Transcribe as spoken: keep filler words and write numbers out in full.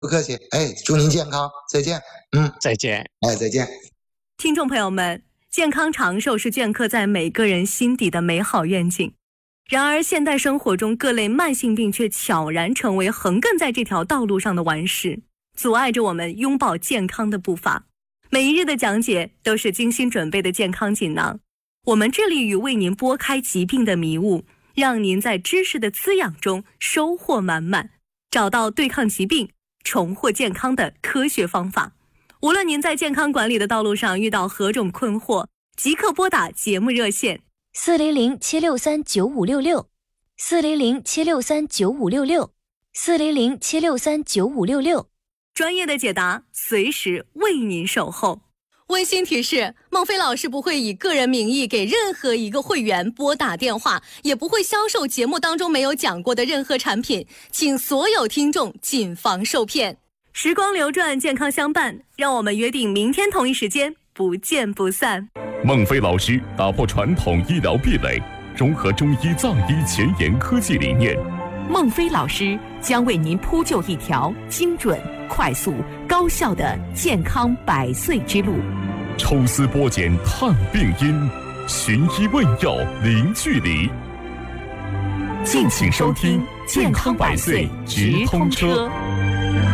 不客气，哎，祝您健康，再见。嗯， 再见。 哎，再见。 听众朋友们，健康长寿是镌刻在每个人心底的美好愿景。然而，现代生活中各类慢性病却悄然成为横亘在这条道路上的顽石，阻碍着我们拥抱健康的步伐。每一日的讲解都是精心准备的健康锦囊，我们致力于为您拨开疾病的迷雾，让您在知识的滋养中收获满满，找到对抗疾病、重获健康的科学方法。无论您在健康管理的道路上遇到何种困惑，即刻拨打节目热线四零零七六三九五六六，四零零七六三九五六六，四零零七六三九五六六， 专业的解答随时为您守候。温馨提示：孟非老师不会以个人名义给任何一个会员拨打电话，也不会销售节目当中没有讲过的任何产品，请所有听众谨防受骗。时光流转，健康相伴，让我们约定明天同一时间不见不散。 孟非老师打破传统医疗壁垒，融合中医藏医前沿科技理念。 孟非老师将为您铺就一条精准、快速、高效的健康百岁之路。 抽丝剥茧探病因，寻医问药零距离。敬请收听健康百岁直通车。